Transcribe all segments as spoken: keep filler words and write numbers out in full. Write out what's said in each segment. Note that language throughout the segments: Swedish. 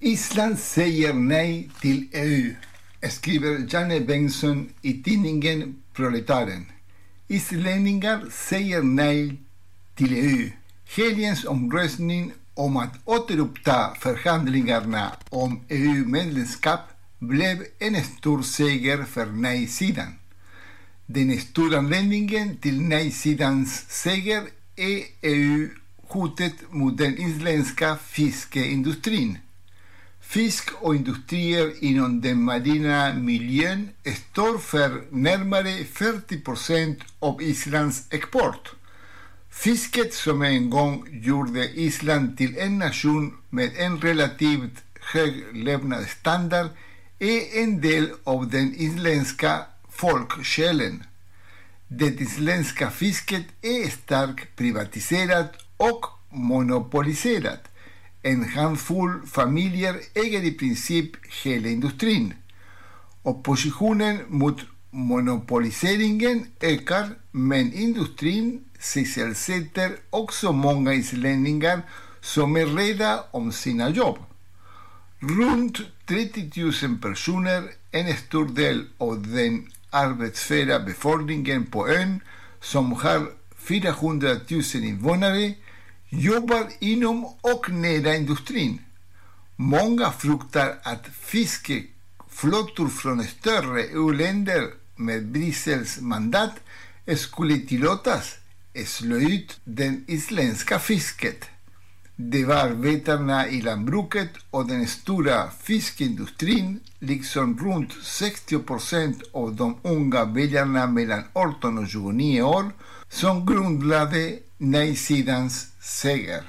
Island säger nej till E U, skriver Janne Bengtsson i tidningen Proletaren. Islänningar säger nej till E U. Helgens omröstning om att återuppta förhandlingarna om E U-medlemskap blev en stor seger för nej-sidan. Den stora anledningen till nej-sidans seger är E U-hotet mot den isländska fiskeindustrin. Fisk och industrier inom den marina miljön står för närmare fyrtio procent av Islands export. Fisket som en gång gjorde Island till en nation med en relativt hög levnadsstandard är en del av den isländska folksjälen. Det isländska fisket är starkt privatiserat och monopoliserat. En handfull familjer äger i princip hela industrin. Oppositionen mot monopoliseringen ökar, men industrin sysselsätter också många islänningar som är rädda om sina jobb. Runt trettio tusen personer, en stor del av den arbetsföra befolkningen på ön som har fyrahundratusen invånare, jobbar inom och nära industrin. Många fruktar att fiskeflottor från större E U-länder med Bryssels mandat skulle tillåtas slå ut det isländska fisket. Det var arbetarna i lantbruket och den stora fiskindustrin, liksom runt sextio procent av de unga väljarna mellan arton och tjugonio år, som grundlade nej-sidans seger.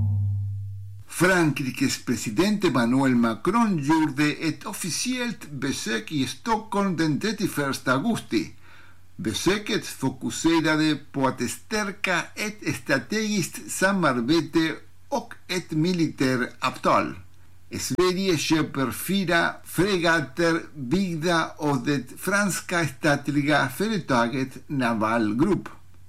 Frankrikes president Emmanuel Macron gjorde ett officiellt besök i Stockholm den trettioförsta augusti. Besöket fokuserade på att stärka ett strategiskt samarbete och ett militäravtal. Sverige köper fyra fregatter byggda av det franska statliga företaget Naval Group.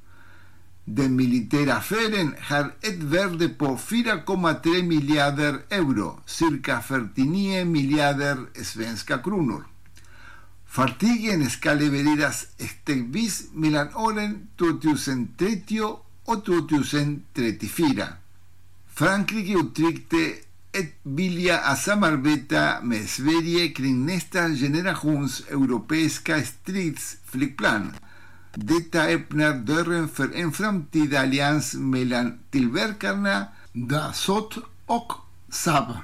Den militära affären har ett värde på fyra komma tre miljarder euro, cirka fyrtionio miljarder svenska kronor. Fartygen ska levereras stegvis mellan åren tjugotrettio och tjugotrettiofyra. Frankrike uttryckte ett vilja att samarbeta med Sverige kring nästa generations europeiska stridsflygplan. Detta öppnar dörren för en framtida allians mellan tillverkarna Dassault och Saab.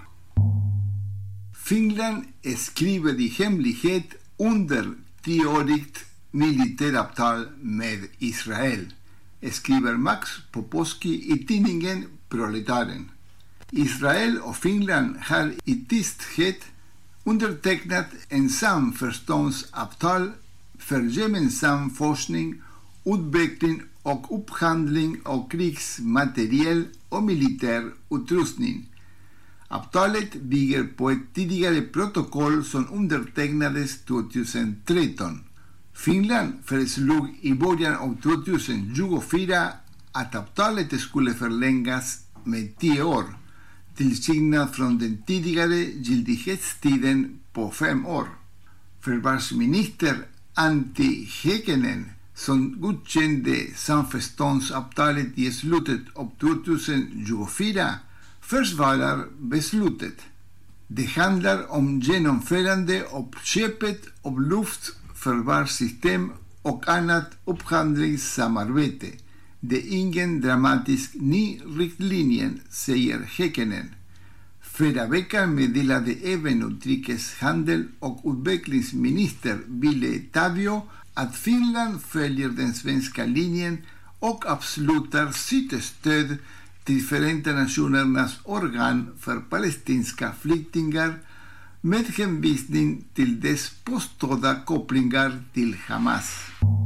Finland skriver i hemlighet under tioårigt militäravtal med Israel, skriver Max Poposki i tidningen Proletaren. Israel och Finland har i tysthet undertecknat en samförståndsavtal för gemensam forskning, utveckling och upphandling av krigsmateriel och militär utrustning. Avtalet bygger på ett tidigare protokoll som undertecknades tjugotretton. Finland föreslog i början av tjugotjugofyra att avtalet skulle förlängas med tio år, till skillnad från den tidigare giltighetstiden på fem år. Försvarsminister Antti Heikkinen, som godkände samförståndsavtalet i slutet av tjugotjugofyra, försvarar beslutet. Det handlar om genomförande av köpet av luftförsvarssystem och annat upphandlingssamarbete. Det är ingen dramatisk ny riktlinje, säger Heikkinen. Förra veckan meddelade även utrikeshandel och utvecklingsminister Ville Tavio att Finland följer den svenska linjen och avslutar sitt stöd till Förenta nationernas organ för palestinska flyktingar med hänvisning till dess påstådda kopplingar till Hamas.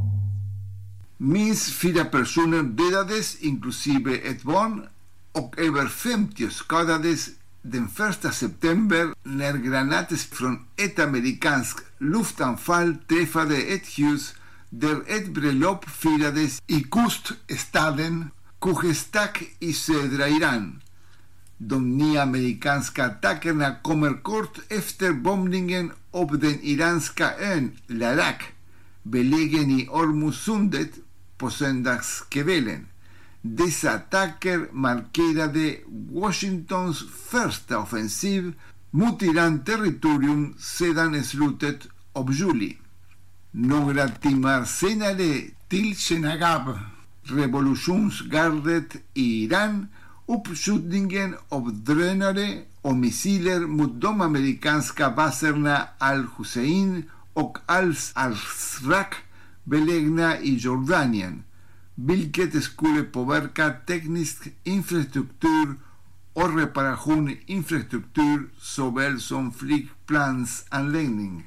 Minst fyra personer dödades, inklusive ett barn, och över femtio skadades den första september när granater från ett amerikanskt luftanfall träffade ett hus där ett bröllop firades i kuststaden Khuzestan i södra Iran. de nya amerikanska attackerna kommer kort efter bombningen av den iranska ön Larak, belägen i Hormuzsundet, på söndagskvällen. Dessa attacker markerade Washingtons första offensiv mot Iran-territorium sedan slutet av juli. Några timmar senare tillkännagav revolutionsgardet i Iran uppskjutningen av drönare och missiler mot de amerikanska baserna Al-Hussein och Al-Azraq belägna i Jordanien, vilket skulle påverka teknisk infrastruktur och reparationsinfrastruktur såväl som flygplansanläggning.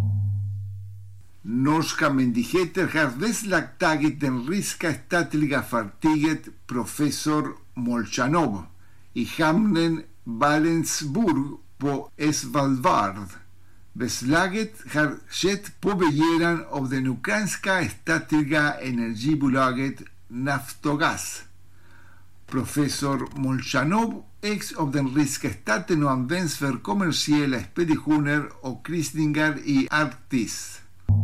Norska myndigheter har beslagtagit den ryska statliga fartyget Professor Molchanov i hamnen Barentsburg på Svalbard. Beslaget har skett på begäran av det ukrainska statliga energibolaget Naftogaz. Professor Molchanov ägs av den ryska staten och används för kommersiella expeditioner och kryssningar i Arktis.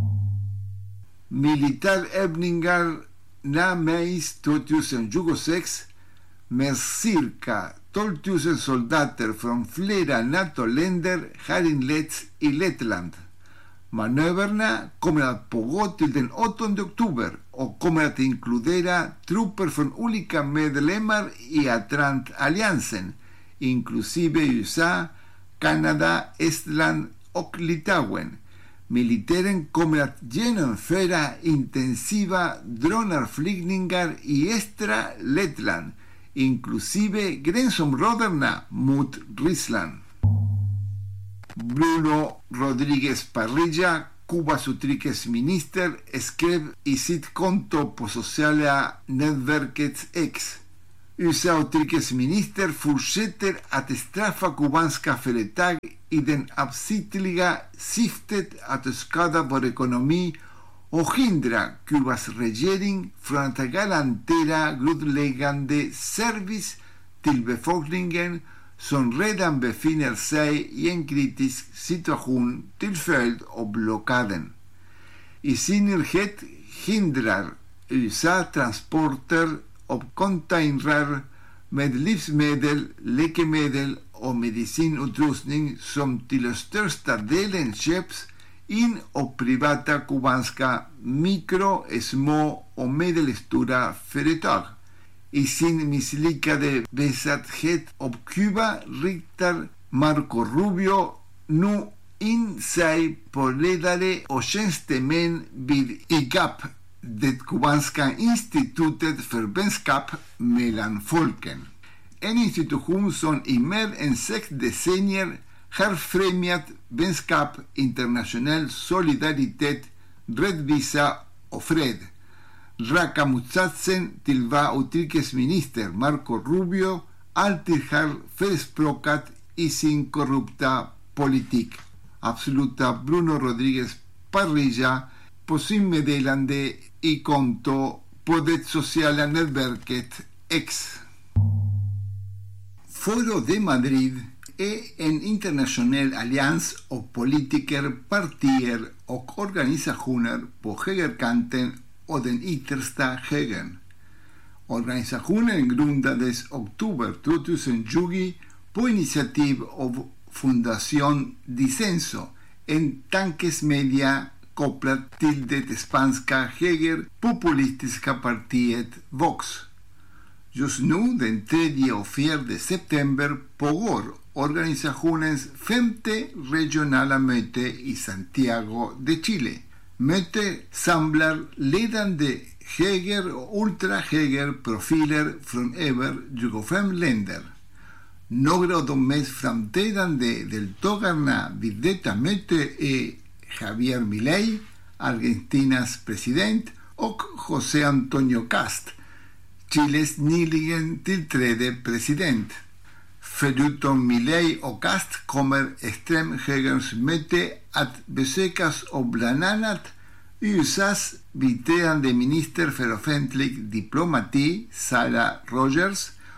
Militärövningarna maj tjugohundratjugosex med cirka tolv tusen soldater från flera NATO-länder har inletts i Lettland. Manöverna kommer att pågå till den åttonde oktober och kommer att inkludera trupper från olika medlemmar i Atlantalliansen, inklusive U S A, Kanada, Estland och Litauen. Militären kommer att genomföra intensiva drönarflygningar i östra Lettland, inklusive gränsområdena mot Ryssland. Bruno Rodríguez Parrilla, Kubas utrikesminister, skrev i sitt konto på sociala nätverket X: U S A utrikesminister fortsätter att straffa kubanska företag i den avsiktliga syftet att skada vår ekonomi och hindra Kubas regering från att garantera grundläggande service till befolkningen som redan befinner sig i en kritisk situation till följd av blockaden. I synnerhet hindrar U S A transporter av containrar med livsmedel, läkemedel och medicinutrustning som till största delen köps in av privata kubanska mikro-, små och medelstora företag. I sin misslyckade besatthet av Kuba riktar Marco Rubio nu in sig på ledare och tjänstemän vid I G A P, det kubanska institutet för vänskap mellan folken. En institution som i mer än sex decennier har främjat vänskap, internationell solidaritet, rättvisa och fred. Raka motsatsen till vad utrikesminister Marco Rubio alltid har förespråkat i sin korrupta politik. Avslutar Bruno Rodríguez Parrilla på sin meddelande i konto på det sociala nätverket X. Foro de Madrid är en internationell allians av politiker, partier och organisationer på högerkanten och den yttersta högern. Organisationen grundades oktober tjugotjugo på initiativ av Fundación Disenso, en tankesmedja kopplad till det spanska högerpopulistiska partiet Vox. Just nu, den tredje och fjärde september, pågår organisationens femte regionala möte i Santiago de Chile. Mötet samlar ledande höger- och ultrahögerprofiler från över tjugofem länder. Några av de mest framträdande deltagarna vid detta möte är Javier Milei, Argentinas president, och José Antonio Cast, Chiles nyligen tillträdde president. Förutom Milei och Cast kommer extremhögerns möte att besökas av bland annat U S A:s biträdande minister för offentlig diplomati, Sarah Rogers,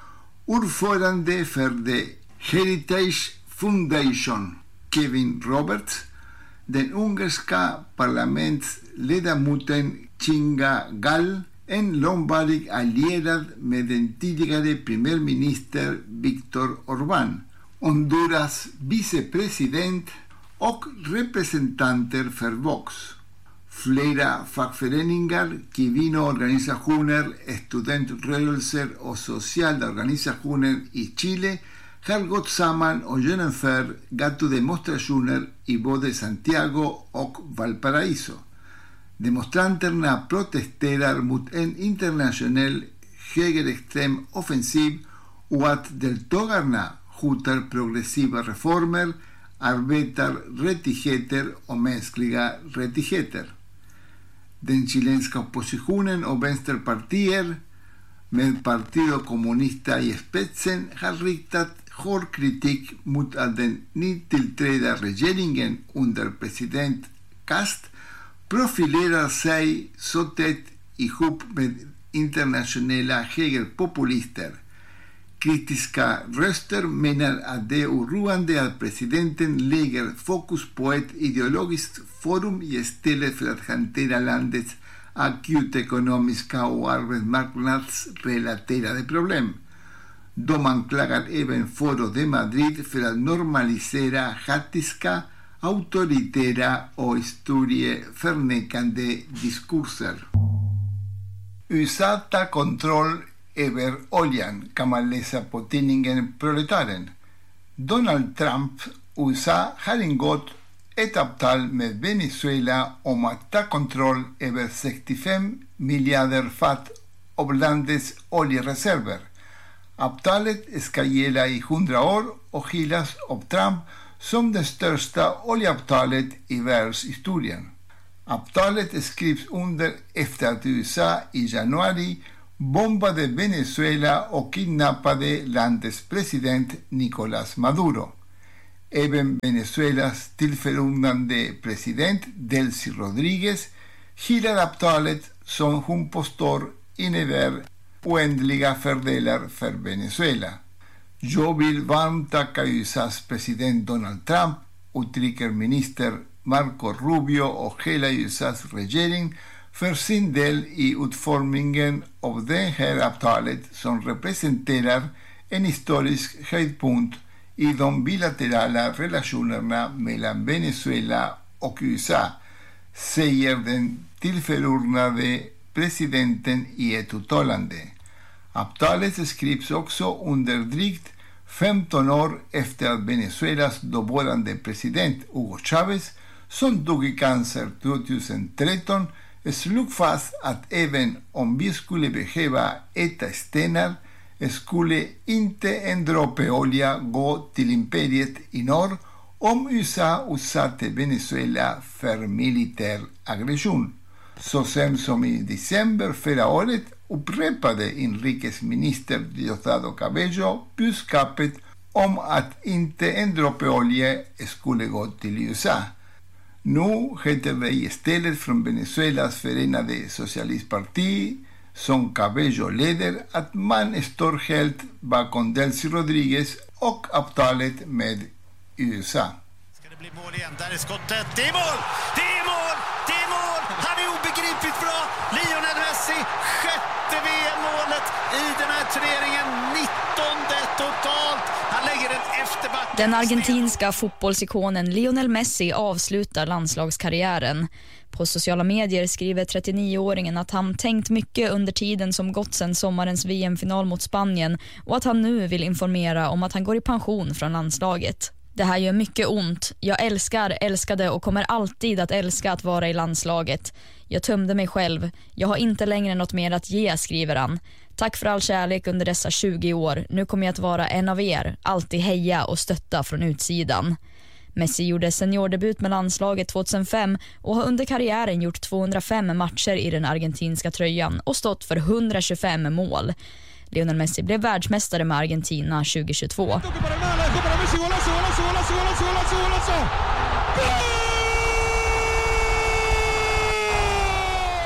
Ordförande för The Heritage Foundation, Kevin Roberts, den ungerska parlamentsledamoten Kinga Gall, en långvarig allierad med den tidigare premiärminister Viktor Orbán, Honduras vicepresident och representanter för Vox. Flera fackföreningar, kvinnoorganisationer, studentrörelser och sociala organisationer i Chile har gått samman och genomför gatudemonstrationer i både Santiago och Valparaíso. Demonstranterna protesterar mot en internationell högerextrem offensiv och att deltagarna hotar progressiva reformer, arbetarrättigheter och mänskliga rättigheter. Den chilenska oppositionen och vänsterpartier med Partido Comunista i spetsen har riktat hård kritik mot att den nytillträdda regeringen under president Kast profilerar sig så tätt ihop med internationella högerpopulister. Kritiska röster menar att det är oroande att presidenten lägger fokus på ett ideologiskt forum istället för att hantera landets akut ekonomiska och arbetsmarknadsrelaterade problem. De anklagar även Foro de Madrid för att normalisera hatiska, auktoritära och historieförnekande diskurser. U S A tar kontroll över oljan, kan man läsa på tidningen Proletaren. Donald Trump, U S A, har ingått ett avtal med Venezuela om att ta kontroll över sextiofem miljarder fat av landets oljereserver. Avtalet ska gälla i hundra år och hyllas av Trump som det största oljeavtalet i världshistorien. Avtalet skrivs under efter att U S A i januari bombade Venezuela och kidnappade landets president Nicolás Maduro. Även Venezuelas tillförordnade president Delcy Rodríguez hyllar avtalet som hon påstår innebär oändliga fördelar för Venezuela. Jag vill varmt tacka U S A:s president Donald Trump, utrikesminister Marco Rubio och hela U S A:s regering för sin del i utformningen av det här avtalet som representerar en historisk höjdpunkt i de bilaterala relationerna mellan Venezuela och U S A, säger den tillförordnade presidenten i ett uttalande. Avtalet skrivs också under drygt femton år efter att Venezuelas dåvarande president Hugo Chávez, som dog i cancer tjugohundratretton, slog fast att även om vi skulle behöva äta stenar skulle inte en droppe olja gå till imperiet i norr om U S A utsatte Venezuela för militär aggression. Så sent som i december förra året upprepade inrikesminister Diosdado Cabello budskapet om att inte en droppe olja skulle gå till U S A. Nu heter det istället från Venezuelas förenade socialistparti, som Cabello leder, att man står helt bakom Delcy Rodríguez och avtalet med U S A. Ska det bli mål igen? Där är skottet. Det är mål! Det är mål! Det är mål! Han är obegripligt bra! Lionel Messi, sjätte V M-målet i den här turneringen. nittonde totalt. Han lägger den efter backen. Den argentinska fotbollsikonen Lionel Messi avslutar landslagskarriären. På sociala medier skriver trettionioåringen att han tänkt mycket under tiden som gått sedan sommarens V M-final mot Spanien och att han nu vill informera om att han går i pension från landslaget. Det här gör mycket ont. Jag älskar, älskade och kommer alltid att älska att vara i landslaget. Jag tömde mig själv. Jag har inte längre något mer att ge, skriver han. Tack för all kärlek under dessa tjugo år. Nu kommer jag att vara en av er. Alltid heja och stötta från utsidan. Messi gjorde seniordebut med landslaget tjugohundrafem och har under karriären gjort tvåhundrafem matcher i den argentinska tröjan och stått för hundratjugofem mål. Lionel Messi blev världsmästare med Argentina tjugohundratjugotvå.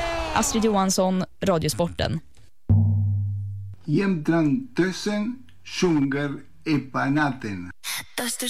Astrid Johansson, Radiosporten. Jämtland Tösen, sjunger Epanaten. Does the